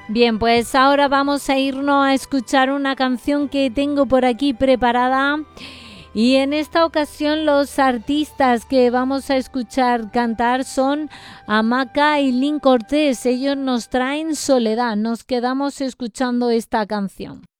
Bien, pues ahora vamos a irnos a escuchar una canción que tengo por aquí preparada. Y en esta ocasión los artistas que vamos a escuchar cantar son Hamaca y Lynn Cortés. Ellos nos traen Soledad. Nos quedamos escuchando esta canción.